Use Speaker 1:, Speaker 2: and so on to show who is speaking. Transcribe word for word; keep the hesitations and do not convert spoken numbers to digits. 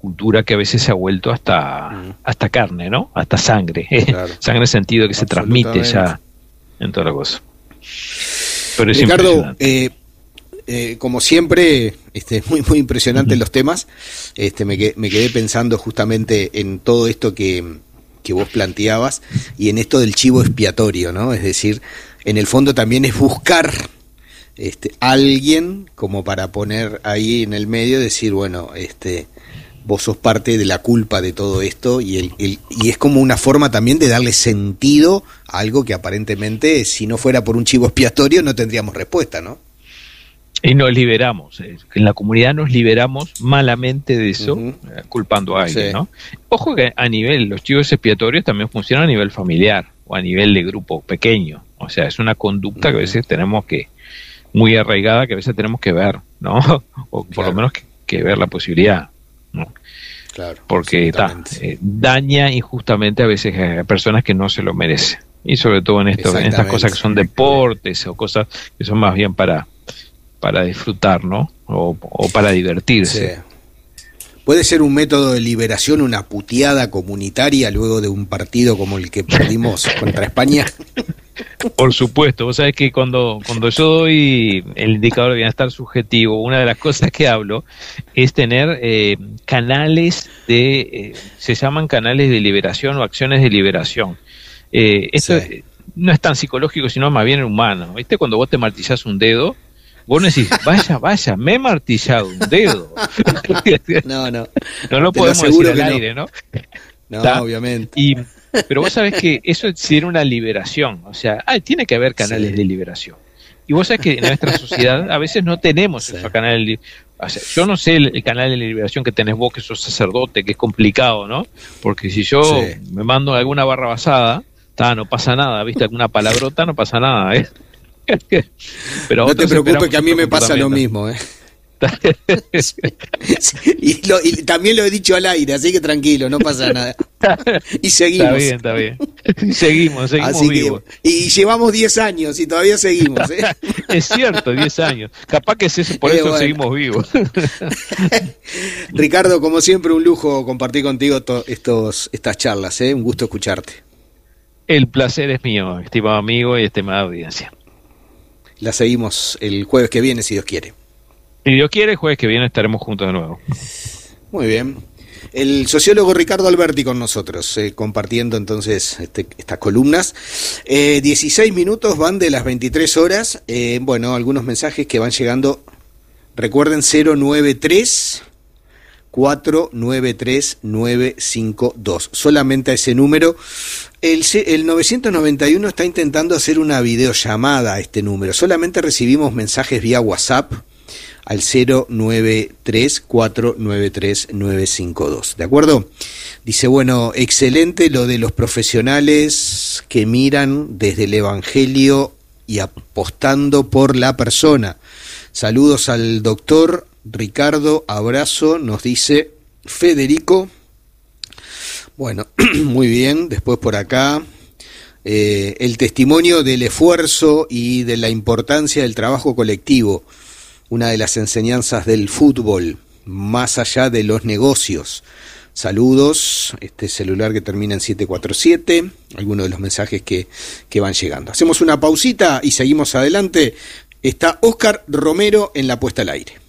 Speaker 1: cultura que a veces se ha vuelto hasta, mm. hasta carne, ¿no? Hasta sangre. Claro. Sangre en sentido que se transmite ya en toda la cosa. Pero es
Speaker 2: Ricardo, eh, eh, como siempre, este, muy muy impresionante uh-huh. los temas. Este, me, quedé, me quedé pensando justamente en todo esto que, que vos planteabas y en esto del chivo expiatorio, ¿no? Es decir, en el fondo también es buscar este, alguien como para poner ahí en el medio, decir, bueno, este, vos sos parte de la culpa de todo esto y, el, el, y es como una forma también de darle sentido a algo que aparentemente, si no fuera por un chivo expiatorio, no tendríamos respuesta, ¿no?
Speaker 1: Y nos liberamos, en la comunidad nos liberamos malamente de eso, uh-huh. culpando a alguien, sí. ¿no? Ojo que a nivel, los chivos expiatorios también funcionan a nivel familiar o a nivel de grupo pequeño, o sea, es una conducta uh-huh. que a veces tenemos que, muy arraigada, que a veces tenemos que ver, ¿no? O por claro. lo menos que, que ver la posibilidad, ¿no?
Speaker 2: Claro,
Speaker 1: porque ta, eh, daña injustamente a veces a personas que no se lo merecen, y sobre todo en, esto, en estas cosas que son deportes o cosas que son más bien para para disfrutar, ¿no? O, o para divertirse.
Speaker 2: Sí. ¿Puede ser un método de liberación una puteada comunitaria luego de un partido como el que perdimos contra España?
Speaker 1: Por supuesto. Vos sabés que cuando, cuando yo doy el indicador de bienestar subjetivo, una de las cosas que hablo es tener eh, canales de, eh, se llaman canales de liberación o acciones de liberación. Eh, esto sí. es, no es tan psicológico, sino más bien humano. ¿Viste? Cuando vos te martillás un dedo, vos no decís, vaya, vaya, me he martillado un dedo.
Speaker 2: No, no.
Speaker 1: No lo podemos decir al aire, ¿no?
Speaker 2: No, ¿Está? Obviamente.
Speaker 1: Y, pero vos sabés que eso es una liberación. O sea, ah, tiene que haber canales sí. de liberación. Y vos sabés que en nuestra sociedad a veces no tenemos sí. esos canales de liberación. O sea, yo no sé el, el canal de liberación que tenés vos, que sos sacerdote, que es complicado, ¿no? Porque si yo sí. me mando alguna barra basada, ta, no pasa nada, ¿viste? Alguna palabrota, no pasa nada, ¿eh? Pero
Speaker 2: no te preocupes que a mí me pasa lo mismo, ¿eh? y, lo, y también lo he dicho al aire, así que tranquilo, no pasa nada. Y seguimos.
Speaker 1: Está bien, está bien. Seguimos, seguimos
Speaker 2: así
Speaker 1: vivos.
Speaker 2: Que, y llevamos diez años y todavía seguimos, ¿eh?
Speaker 1: Es cierto, diez años. Capaz que es eso, por eh, eso bueno. seguimos vivos.
Speaker 2: Ricardo, como siempre, un lujo compartir contigo to- estos, estas charlas, ¿eh? Un gusto escucharte.
Speaker 1: El placer es mío, estimado amigo y estimada audiencia.
Speaker 2: La seguimos el jueves que viene, si Dios quiere.
Speaker 1: Si Dios quiere, el jueves que viene estaremos juntos de nuevo.
Speaker 2: Muy bien. El sociólogo Ricardo Alberti con nosotros, eh, compartiendo entonces este, estas columnas. Eh, dieciséis minutos van de las veintitrés horas. Eh, bueno, algunos mensajes que van llegando. Recuerden, cero nueve tres, cuatro nueve tres, nueve cinco dos. Solamente a ese número. El, el novecientos noventa y uno está intentando hacer una videollamada a este número. Solamente recibimos mensajes vía WhatsApp al cero nueve tres, cuatro nueve tres, nueve cinco dos. ¿De acuerdo? Dice, bueno, excelente lo de los profesionales que miran desde el Evangelio y apostando por la persona. Saludos al doctor Ricardo, abrazo, nos dice Federico. Bueno, muy bien, después por acá, eh, el testimonio del esfuerzo y de la importancia del trabajo colectivo, una de las enseñanzas del fútbol, más allá de los negocios. Saludos, este celular que termina en siete cuatro siete, algunos de los mensajes que, que van llegando. Hacemos una pausita y seguimos adelante. Está Óscar Romero en la puesta al aire.